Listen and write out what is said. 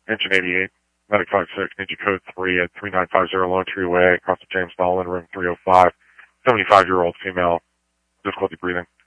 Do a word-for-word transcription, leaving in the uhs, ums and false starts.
Engine eighty-eight, Medic five six, need you code three at three nine five zero Lone Tree Way, across the James Nolan, room three oh five, seventy-five-year-old female, difficulty breathing.